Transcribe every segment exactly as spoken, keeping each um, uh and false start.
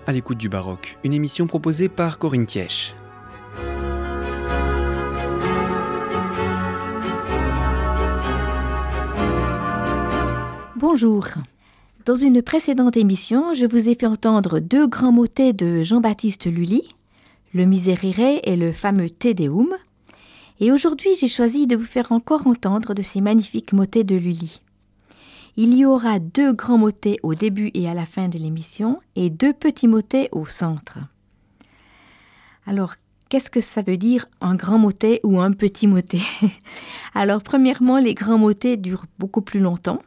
à l'écoute du baroque, une émission proposée par Corinne Thièche. Bonjour. Dans une précédente émission, je vous ai fait entendre deux grands motets de Jean-Baptiste Lully, le Miserere et le fameux Te Deum. Et aujourd'hui, j'ai choisi de vous faire encore entendre de ces magnifiques motets de Lully. Il y aura deux grands motets au début et à la fin de l'émission et deux petits motets au centre. Alors, qu'est-ce que ça veut dire un grand motet ou un petit motet? Alors, premièrement, les grands motets durent beaucoup plus longtemps.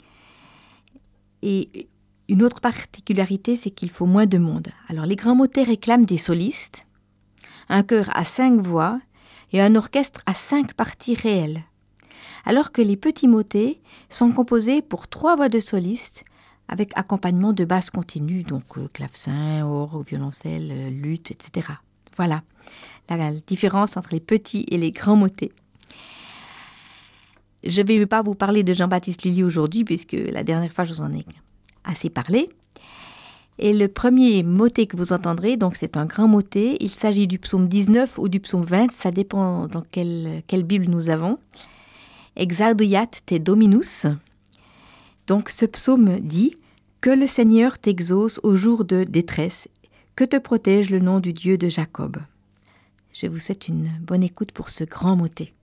Et une autre particularité, c'est qu'il faut moins de monde. Alors, les grands motets réclament des solistes, un chœur à cinq voix et un orchestre à cinq parties réelles. Alors que les petits motets sont composés pour trois voix de solistes avec accompagnement de basse continue, donc euh, clavecin, orgue, violoncelle, euh, luth, et cetera. Voilà la, la différence entre les petits et les grands motets. Je ne vais pas vous parler de Jean-Baptiste Lully aujourd'hui, puisque la dernière fois, je vous en ai assez parlé. Et le premier motet que vous entendrez, donc c'est un grand motet. Il s'agit du psaume dix-neuf ou du psaume vingt, ça dépend dans quelle, quelle Bible nous avons. Exaudiat te Dominus. Donc ce psaume dit « Que le Seigneur t'exauce au jour de détresse, que te protège le nom du Dieu de Jacob ». Je vous souhaite une bonne écoute pour ce grand motet.